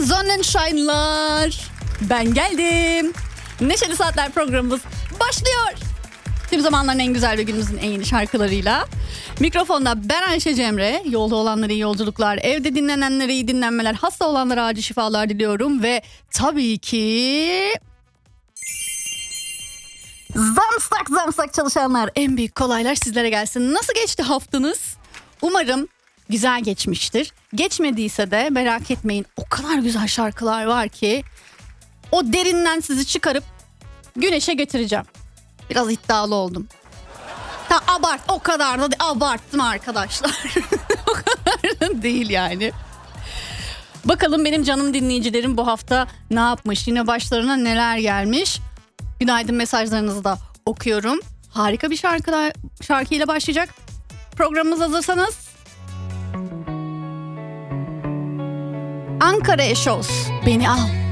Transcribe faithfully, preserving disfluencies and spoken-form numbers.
Sonnenscheinler. Ben geldim. Neşeli Saatler programımız başlıyor. Tüm zamanların en güzel ve günümüzün en yeni şarkılarıyla. Mikrofonda ben Ayşe Cemre. Yolda olanlara iyi yolculuklar, evde dinlenenlere iyi dinlenmeler, hasta olanlara acil şifalar diliyorum. Ve tabii ki zamsak zamsak çalışanlar, en büyük kolaylar sizlere gelsin. Nasıl geçti haftanız? Umarım güzel geçmiştir. Geçmediyse de merak etmeyin, o kadar güzel şarkılar var ki o derinden sizi çıkarıp güneşe getireceğim. Biraz iddialı oldum. Ta abart, o kadar da abarttım arkadaşlar. O kadar da değil yani. Bakalım benim canım dinleyicilerim bu hafta ne yapmış? Yine başlarına neler gelmiş? Günaydın mesajlarınızı da okuyorum. Harika bir şarkı, şarkıyla başlayacak. Programımız hazırsanız. Ankara Eşoz, beni al.